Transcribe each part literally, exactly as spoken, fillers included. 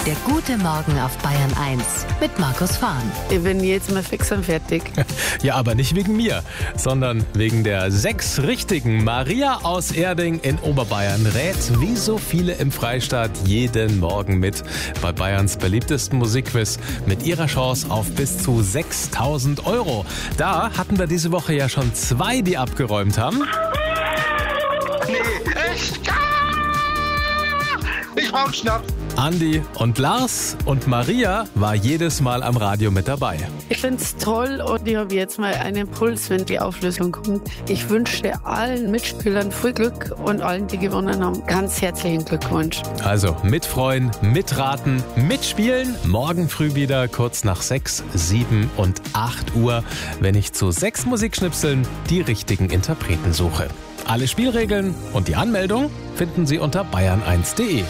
Der gute Morgen auf Bayern eins mit Markus Fahn. Ich bin jetzt mal fix und fertig. Ja, aber nicht wegen mir, sondern wegen der sechs Richtigen. Maria aus Erding in Oberbayern rät wie so viele im Freistaat jeden Morgen mit bei Bayerns beliebtesten Musikquiz mit ihrer Chance auf bis zu sechstausend Euro. Da hatten wir diese Woche ja schon zwei, die abgeräumt haben. Nee, echt? Ich brauch Schnaps. Andi und Lars, und Maria war jedes Mal am Radio mit dabei. Ich find's toll und ich habe jetzt mal einen Puls, wenn die Auflösung kommt. Ich wünsche allen Mitspielern viel Glück und allen, die gewonnen haben, ganz herzlichen Glückwunsch. Also mitfreuen, mitraten, mitspielen. Morgen früh wieder kurz nach sechs, sieben und acht Uhr, wenn ich zu sechs Musikschnipseln die richtigen Interpreten suche. Alle Spielregeln und die Anmeldung finden Sie unter bayern eins punkt de.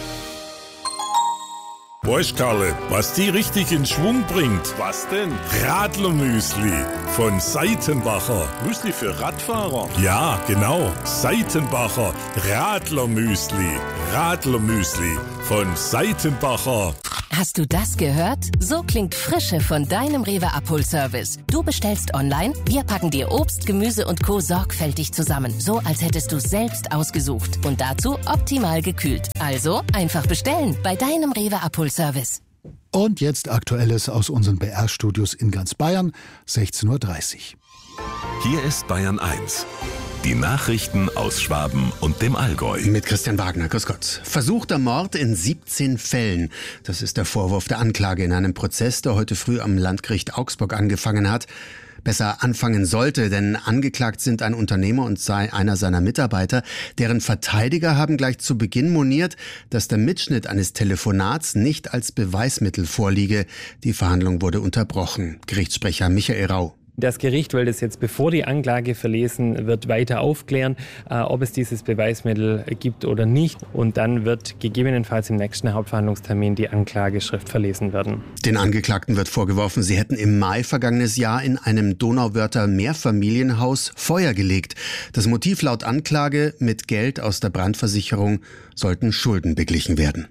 Weißt Karle, was die richtig in Schwung bringt? Was denn? Radlermüsli von Seitenbacher. Müsli für Radfahrer? Ja, genau. Seitenbacher Radlermüsli. Radlermüsli von Seitenbacher. Hast du das gehört? So klingt Frische von deinem Rewe Abholservice. Du bestellst online, wir packen dir Obst, Gemüse und Co. sorgfältig zusammen. So, als hättest du selbst ausgesucht. Und dazu optimal gekühlt. Also einfach bestellen bei deinem Rewe Abholservice. Und jetzt Aktuelles aus unseren B R-Studios in ganz Bayern, sechzehn Uhr dreißig. Hier ist Bayern eins. Die Nachrichten aus Schwaben und dem Allgäu. Mit Christian Wagner, grüß Gott. Versuchter Mord in siebzehn Fällen. Das ist der Vorwurf der Anklage in einem Prozess, der heute früh am Landgericht Augsburg angefangen hat. Besser anfangen sollte, denn angeklagt sind ein Unternehmer und sei einer seiner Mitarbeiter. Deren Verteidiger haben gleich zu Beginn moniert, dass der Mitschnitt eines Telefonats nicht als Beweismittel vorliege. Die Verhandlung wurde unterbrochen. Gerichtssprecher Michael Rau. Das Gericht will das jetzt, bevor die Anklage verlesen wird, weiter aufklären, äh, ob es dieses Beweismittel gibt oder nicht. Und dann wird gegebenenfalls im nächsten Hauptverhandlungstermin die Anklageschrift verlesen werden. Den Angeklagten wird vorgeworfen, sie hätten im Mai vergangenes Jahr in einem Donauwörther Mehrfamilienhaus Feuer gelegt. Das Motiv laut Anklage: mit Geld aus der Brandversicherung sollten Schulden beglichen werden.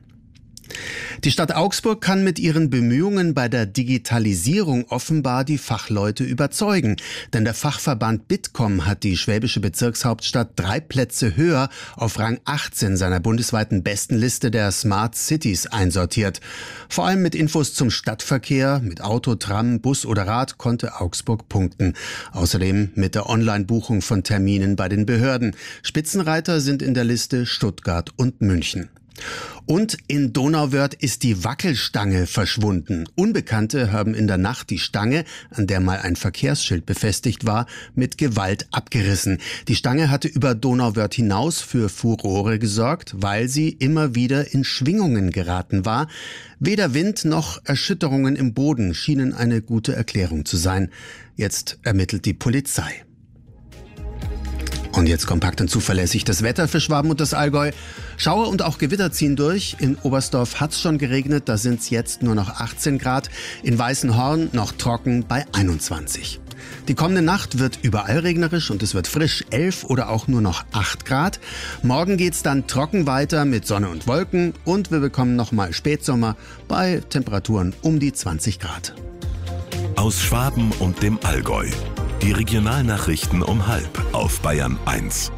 Die Stadt Augsburg kann mit ihren Bemühungen bei der Digitalisierung offenbar die Fachleute überzeugen. Denn der Fachverband Bitkom hat die schwäbische Bezirkshauptstadt drei Plätze höher auf Rang achtzehn seiner bundesweiten Bestenliste der Smart Cities einsortiert. Vor allem mit Infos zum Stadtverkehr, mit Auto, Tram, Bus oder Rad konnte Augsburg punkten. Außerdem mit der Online-Buchung von Terminen bei den Behörden. Spitzenreiter sind in der Liste Stuttgart und München. Und in Donauwörth ist die Wackelstange verschwunden. Unbekannte haben in der Nacht die Stange, an der mal ein Verkehrsschild befestigt war, mit Gewalt abgerissen. Die Stange hatte über Donauwörth hinaus für Furore gesorgt, weil sie immer wieder in Schwingungen geraten war. Weder Wind noch Erschütterungen im Boden schienen eine gute Erklärung zu sein. Jetzt ermittelt die Polizei. Und jetzt kompakt und zuverlässig das Wetter für Schwaben und das Allgäu. Schauer und auch Gewitter ziehen durch. In Oberstdorf hat's schon geregnet, da sind's jetzt nur noch achtzehn Grad. In Weißenhorn noch trocken bei einundzwanzig. Die kommende Nacht wird überall regnerisch und es wird frisch, elf oder auch nur noch acht Grad. Morgen geht's dann trocken weiter mit Sonne und Wolken und wir bekommen nochmal Spätsommer bei Temperaturen um die zwanzig Grad. Aus Schwaben und dem Allgäu. Die Regionalnachrichten um halb auf Bayern eins.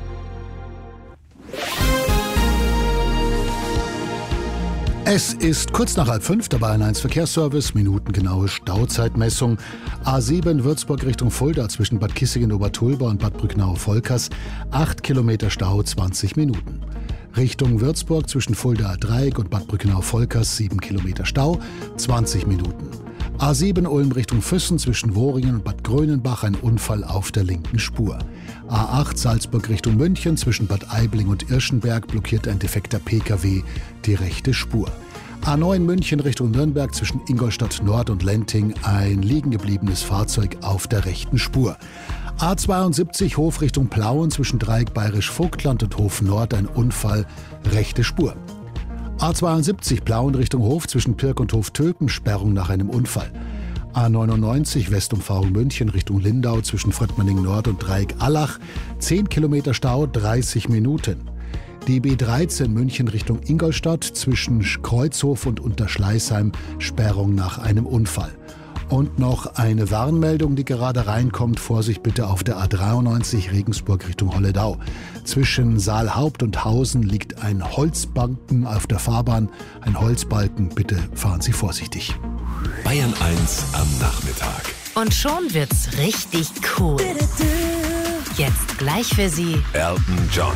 Es ist kurz nach halb fünf, der Bayern eins Verkehrsservice, minutengenaue Stauzeitmessung. A sieben Würzburg Richtung Fulda zwischen Bad Kissingen-Obertulba und Bad Brücknau-Volkers, acht Kilometer Stau, zwanzig Minuten. Richtung Würzburg zwischen Fulda-Dreieck und Bad Brücknau-Volkers, sieben Kilometer Stau, zwanzig Minuten. A sieben Ulm Richtung Füssen zwischen Woringen und Bad Grönenbach, ein Unfall auf der linken Spur. A acht Salzburg Richtung München zwischen Bad Aibling und Irschenberg blockiert ein defekter P K W die rechte Spur. A neun München Richtung Nürnberg zwischen Ingolstadt Nord und Lenting ein liegen gebliebenes Fahrzeug auf der rechten Spur. A zweiundsiebzig Hof Richtung Plauen zwischen Dreieck Bayerisch-Vogtland und Hof Nord ein Unfall, rechte Spur. A zweiundsiebzig Plauen Richtung Hof zwischen Pirk und Hof Tölpen, Sperrung nach einem Unfall. A neunundneunzig Westumfahrung München Richtung Lindau zwischen Fröttmanning Nord und Dreieck Allach, zehn Kilometer Stau, dreißig Minuten. Die B dreizehn München Richtung Ingolstadt zwischen Kreuzhof und Unterschleißheim, Sperrung nach einem Unfall. Und noch eine Warnmeldung, die gerade reinkommt. Vorsicht bitte auf der A dreiundneunzig Regensburg Richtung Holledau. Zwischen Saalhaupt und Hausen liegt ein Holzbalken auf der Fahrbahn. Ein Holzbalken, bitte fahren Sie vorsichtig. Bayern eins am Nachmittag. Und schon wird's richtig cool. Jetzt gleich für Sie Elton John.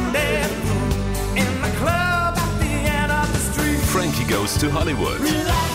Frankie Goes to Hollywood.